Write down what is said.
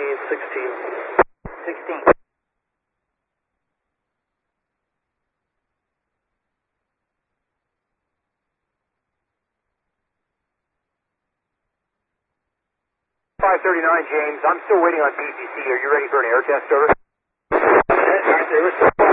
16. 539, James. I'm still waiting on BGC. Are you ready for an air test, over? Alright,